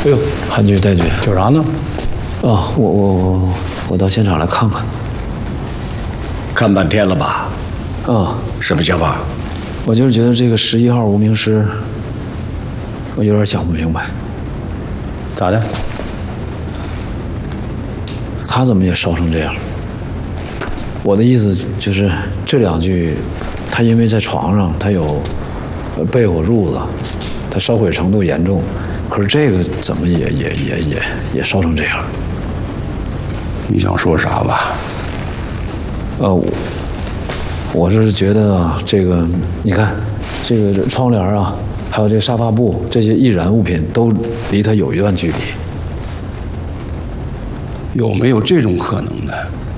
哎呦，韩局、戴局， 叫啥呢？ 我到现场来看看。 看半天了吧？什么想法？ 我就是觉得这个11号无名尸，我有点想不明白。 咋的？ 他怎么也烧成这样？我的意思就是这2具，他因为在床上，他有被火褥子，他烧毁程度严重，可是这个怎么也烧成这样？ 你想说啥吧？ 我是觉得啊，这个你看，这个窗帘啊，还有这个沙发布，这些易燃物品都离他有一段距离。 有没有这种可能呢？